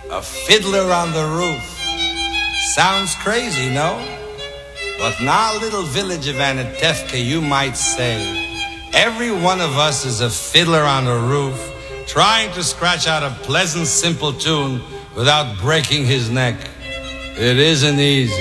A fiddler on the roof. Sounds crazy, no? But in our little village of Anatevka, you might say, every one of us is a fiddler on the roof, trying to scratch out a pleasant, simple tune without breaking his neck. It isn't easy.